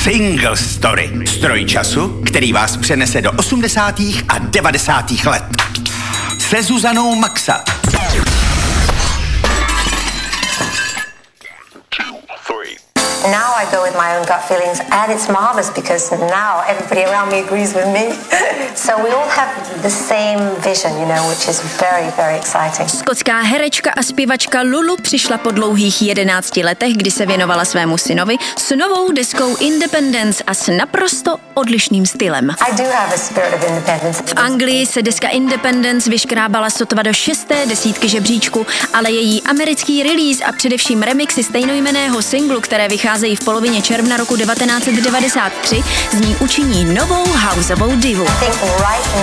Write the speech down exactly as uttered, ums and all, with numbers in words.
Single Story. Stroj času, který vás přenese do osmdesátých a devadesátých let. Se Zuzanou Maxa. Now I go with my own gut feelings, and it's marvelous because now everybody around me agrees with me. So we all have the same vision, you know, which is very, very exciting. Skotská herečka a zpěvačka Lulu přišla po dlouhých jedenácti letech, kdy se věnovala svému synovi, s novou deskou Independence a s naprosto odlišným stylem. I do have a spirit of independence. V Anglii se deska Independence vyškrábala sotva do šesté desítky žebříčku, ale její americký release a především remixy stejnojmenného singlu, které vycházejí v polovině června roku devatenáct set devadesát tři, z ní učiní novou houseovou divu. I think right